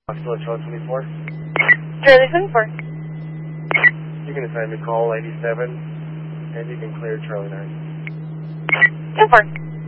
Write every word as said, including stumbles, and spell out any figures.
Still at Charlie twenty-four? Charlie twenty-four. You can assign me call eighty-seven, and you can clear Charlie nine. ten four.